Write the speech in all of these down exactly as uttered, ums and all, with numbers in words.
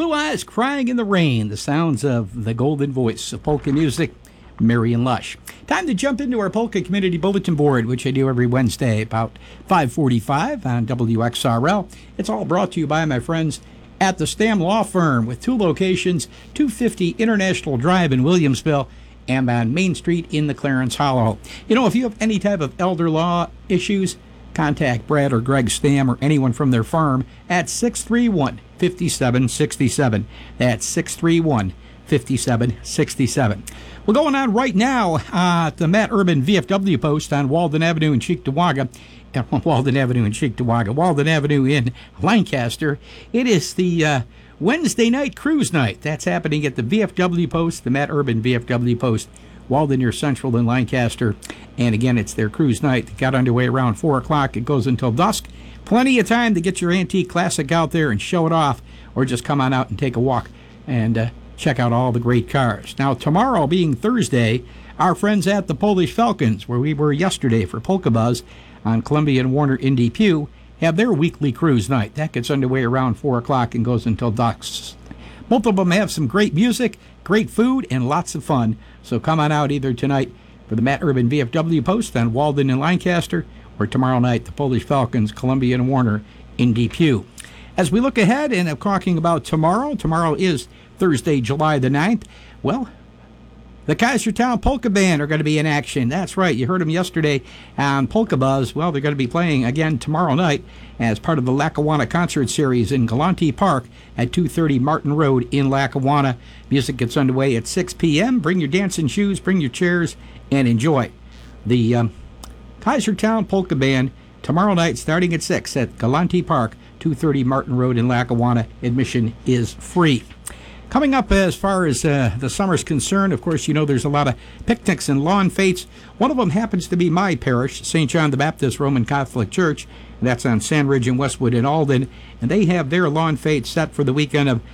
Blue Eyes Crying in the Rain, the sounds of the golden voice of polka music, Marion Lush. Time to jump into our Polka Community Bulletin Board, which I do every Wednesday about five forty-five on W X R L. It's all brought to you by my friends at the Stam Law Firm, with two locations, two fifty International Drive in Williamsville and on Main Street in the Clarence Hollow. You know, if you have any type of elder law issues, contact Brad or Greg Stam or anyone from their firm at six three one, five seven six seven. That's six three one, five seven six seven. Well, going on right now uh, at the Matt Urban V F W post on Walden Avenue in Cheektowaga, uh, Walden Avenue in Cheektowaga, Walden Avenue in Lancaster. It is the uh, Wednesday night cruise night. That's happening at the V F W post, the Matt Urban V F W post, Walden near Central in Lancaster. And again, it's their cruise night. It got underway around four o'clock. It goes until dusk. Plenty of time to get your antique classic out there and show it off, or just come on out and take a walk and uh, check out all the great cars. Now, tomorrow being Thursday, our friends at the Polish Falcons, where we were yesterday for Polka Buzz on Columbia and Warner in Depew, have their weekly cruise night. That gets underway around four o'clock and goes until dusk. Both of them have some great music, great food, and lots of fun. So come on out either tonight for the Matt Urban V F W post on Walden and Lancaster, or tomorrow night, the Polish Falcons, Columbia and Warner in Depew. As we look ahead and I'm talking about tomorrow, tomorrow is Thursday, July the ninth. Well, the Kaisertown Polka Band are going to be in action. That's right, you heard them yesterday on Polka Buzz. Well, they're going to be playing again tomorrow night as part of the Lackawanna Concert Series in Galante Park at two thirty Martin Road in Lackawanna. Music gets underway at six p.m. Bring your dancing shoes, bring your chairs, and enjoy. The um, Kaisertown Polka Band tomorrow night starting at six at Galante Park, two thirty Martin Road in Lackawanna. Admission is free. Coming up as far as uh, the summer's concerned, of course, you know there's a lot of picnics and lawn fetes. One of them happens to be my parish, Saint John the Baptist Roman Catholic Church. That's on Sandridge and Westwood in Alden. And they have their lawn fete set for the weekend of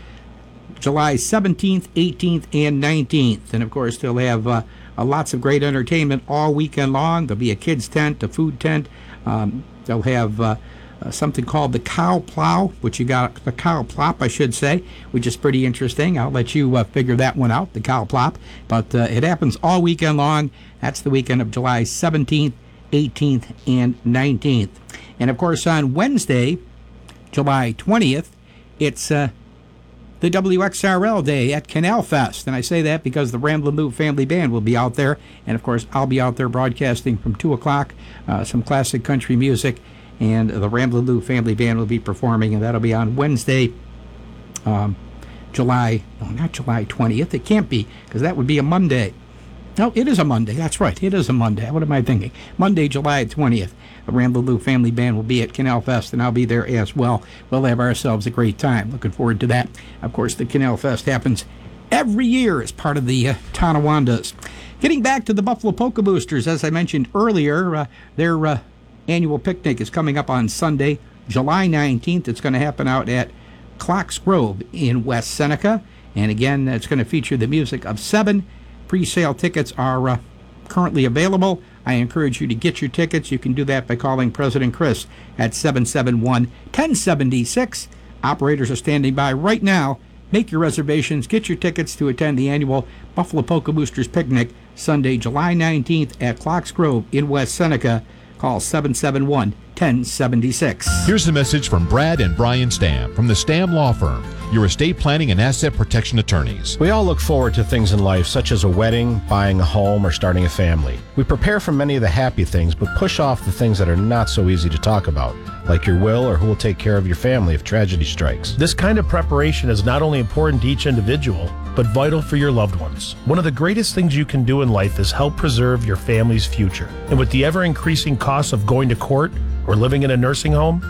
July seventeenth, eighteenth, and nineteenth. And, of course, they'll have uh, uh, lots of great entertainment all weekend long. There'll be a kids' tent, a food tent. Um, they'll have Uh, Uh, something called the cow plow, which you got, the cow plop, I should say, which is pretty interesting. I'll let you uh, figure that one out, the cow plop. But uh, it happens all weekend long. That's the weekend of July seventeenth, eighteenth, and nineteenth. And, of course, on Wednesday, July twentieth, it's uh, the W X R L Day at Canal Fest. And I say that because the Ramblin' Lou Family Band will be out there. And, of course, I'll be out there broadcasting from two o'clock, uh, some classic country music. And the Ramblin' Lou Family Band will be performing, and that'll be on Wednesday, um, July, no, not July twentieth. It can't be, because that would be a Monday. No, it is a Monday. That's right. It is a Monday. What am I thinking? Monday, July twentieth. The Ramblin' Lou Family Band will be at Canal Fest, and I'll be there as well. We'll have ourselves a great time. Looking forward to that. Of course, the Canal Fest happens every year as part of the uh, Tonawandas. Getting back to the Buffalo Polka Boosters, as I mentioned earlier, uh, they're... Uh, annual picnic is coming up on Sunday, July nineteenth. It's going to happen out at Clocks Grove in West Seneca. And again, it's going to feature the music of Seven. Pre-sale tickets are uh, currently available. I encourage you to get your tickets. You can do that by calling President Chris at seven seven one, one oh seven six. Operators are standing by right now. Make your reservations. Get your tickets to attend the annual Buffalo Polka Boosters Picnic Sunday, July nineteenth at Clocks Grove in West Seneca. Call seven seven one, one oh seven six. Here's a message from Brad and Brian Stam from the Stam Law Firm, your estate planning and asset protection attorneys. We all look forward to things in life, such as a wedding, buying a home, or starting a family. We prepare for many of the happy things, but push off the things that are not so easy to talk about, like your will or who will take care of your family if tragedy strikes. This kind of preparation is not only important to each individual, but vital for your loved ones. One of the greatest things you can do in life is help preserve your family's future. And with the ever-increasing costs of going to court or living in a nursing home,